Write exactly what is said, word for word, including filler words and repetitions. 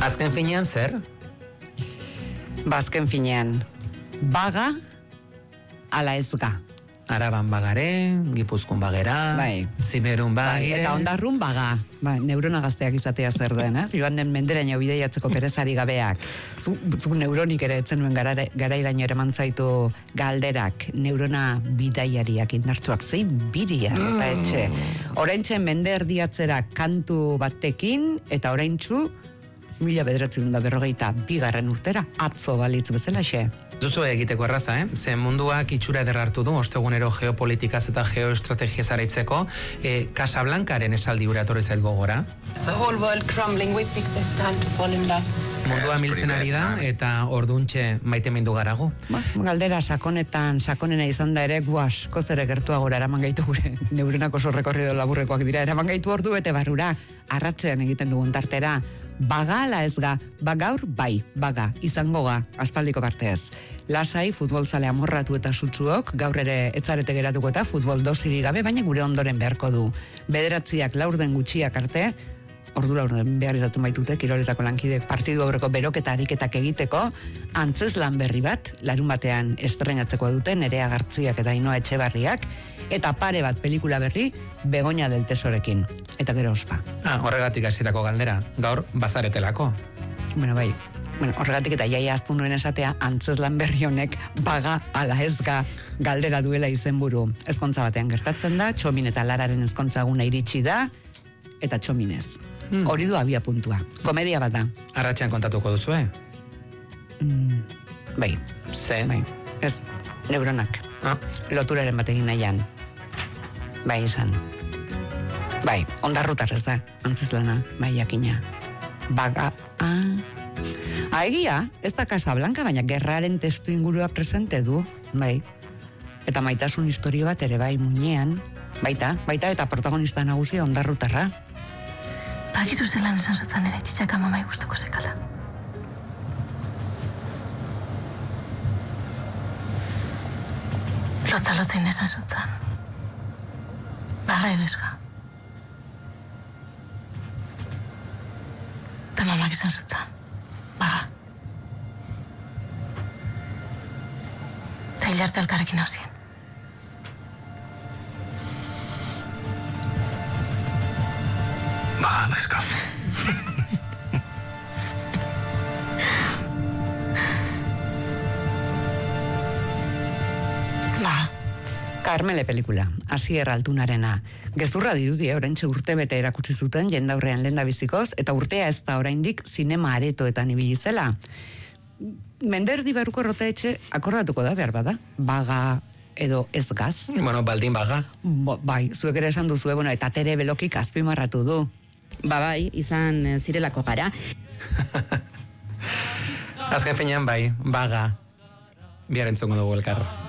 Azken finean zer? Bazken finean, baga ala ezga. Araban bagare, Gipuzkoan bagera, bai. Ziberun bagire. Bai, eta ondarrun baga. Ba, neurona gazteak izatea zer den, eh? Joan den menderaino bideiatzeko perezari gabeak. Zu, zu neuronik ere etzen nuen gara, garairaino ere mantzaitu galderak, neurona bidaiariak indartsuak zein biria eta etxe. Oraintxe mende erdiatzera kantu batekin, eta oraintxu mila bederatzen da berrogeita bigarren urtera, atzo balitz bezala xe. Duzu egiteko erraza, eh? Ze munduak itxura eder hartu du, ostegunero geopolitikaz eta geoestrategiaz araitzeko, e, Casablancaren esaldi hura etorri zait gogora. The whole world crumbling, we pick this time to fall in love. Mundua miltzen ari da, eta orduntxe maite mindu garagu. Ba, galdera sakonetan, sakonena izan da ere, gu askoz ere gertuagora eraman gaitu gure neuronako oso rekorrido laburrekoak dira, eraman gaitu ordu bete barrura, arratzean egiten dugun tartera, baga ala ezga, bagaur bai, baga, izango ga, aspaldiko partez. Lasai, futbol zale amorratu eta sutsuok, gaur ere etzarete geratuko eta futbol dosiri gabe, baina gure ondoren beharko du. Bederatziak laurden gutxiak arte, ordura orden behar izaten baitute, kiroletako lankide partidu aurreko beroketa ariketak egiteko, antzez lan berri bat, larun batean estrenatzeko duten, Nerea Gartziak eta Ainhoa Etxebarriak, eta pare bat pelikula berri, Begoña del Tesorekin. Eta gero ospa. Ah, horregatik hasierako galdera, gaur bazaretelako. Bueno, bai, bueno, horregatik eta jaia aztu nuen esatea, antzez lan berri honek baga ala ezga galdera duela izenburu. Ezkontza batean gertatzen da, Txomin eta Lararen ezkontza eguna iritsi da, eta Txominez. Hmm. Hori du abia puntua. Komedia bat da. Arratxean kontatuko duzu, eh? Mm, bai. Ze? Bai. Ez, neuronak. Ah. Loturaren bat egin nahian. Bai, esan. Bai, ondarrutar ez da, antzeslana, bai, jakina. Baga, ah. Aegia, ez da Casablanca, baina gerraren testu ingurua presente du, bai. Eta maitasun historio bat ere bai, muinean, baita, baita eta protagonista nagusia ondarrutarra. Bakizu zelan esan zutzen ere txitxak amamai gustuko zekala. Lota lotzen esan zutzen. Baga edo ezga. Eta mamak esan zutzen. Baga. Eta hilarte elkarrekin hau zien. Baga, ezka. Ba, Carmele pelikula, Asier Altunarena. Gezurra dirudi, oraintxe urte bete erakutsi zuten jendaurrean lendabizikoz, eta urtea ez da oraindik zinema aretoetan ibili zela. Menderdi Barruko Rotaetxe akordatuko da behar bada, baga edo ez gaz. Bueno, baldin baga. Bo, bai, zuek ere esan duzu, bueno, eta tere belokik azpimarratu du. Ba bai, izan zirelako gara. Azken finean bai, baga. Bihar entzungo dugu elkar.